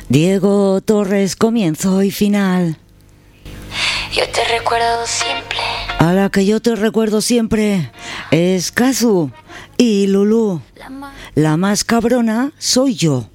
Diego Torres, comienzo y final. Yo te recuerdo siempre. A la que yo te recuerdo siempre es Kazu y Lulú. La más cabrona soy yo.